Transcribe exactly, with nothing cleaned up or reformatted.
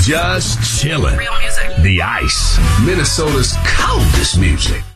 Just chillin'. Real music. The Ice. Minnesota's coldest music.